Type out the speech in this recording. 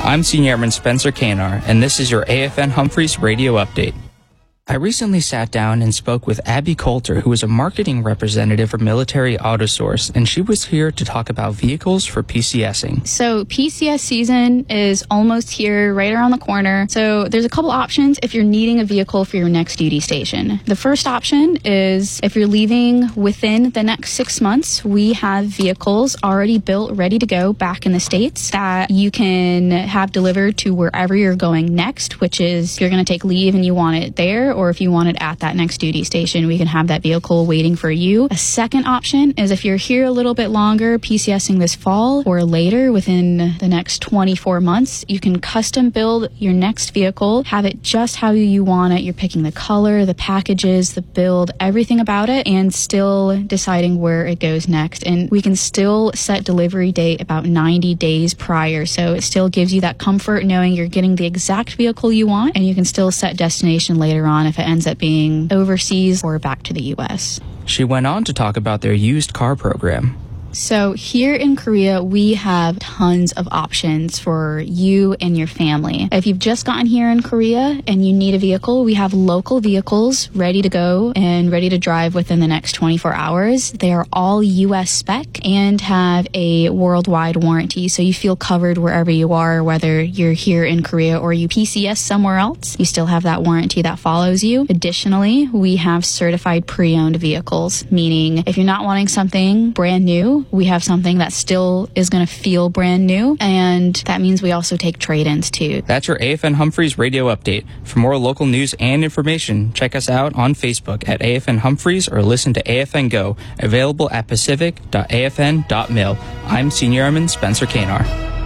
I'm Senior Airman Spencer Kanar, and this is your AFN Humphreys Radio Update. I recently sat down and spoke with Abby Coulter, who is a marketing representative for Military Autosource, and she was here to talk about vehicles for PCSing. So PCS season is almost here, right around the corner. So there's a couple options if you're needing a vehicle for your next duty station. The first option is if you're leaving within the next 6 months, we have vehicles already built, ready to go back in the States that you can have delivered to wherever you're going next, which is if you're going to take leave and you want it there, or if you want it at that next duty station, we can have that vehicle waiting for you. A second option is if you're here a little bit longer, PCSing this fall or later within the next 24 months, you can custom build your next vehicle, have it just how you want it. You're picking the color, the packages, the build, everything about it, and still deciding where it goes next. And we can still set delivery date about 90 days prior. So it still gives you that comfort knowing you're getting the exact vehicle you want, and you can still set destination later on if it ends up being overseas or back to the U.S. She went on to talk about their used car program. So here in Korea, we have tons of options for you and your family. If you've just gotten here in Korea and you need a vehicle, we have local vehicles ready to go and ready to drive within the next 24 hours. They are all U.S. spec and have a worldwide warranty, so you feel covered wherever you are, whether you're here in Korea or you PCS somewhere else. You still have that warranty that follows you. Additionally, we have certified pre-owned vehicles, meaning if you're not wanting something brand new, we have something that still is going to feel brand new, and that means we also take trade-ins too. That's your AFN Humphreys Radio Update. For more local news and information, check us out on Facebook at AFN Humphreys or listen to AFN Go, available at pacific.afn.mil. I'm Senior Airman Spencer Kanar.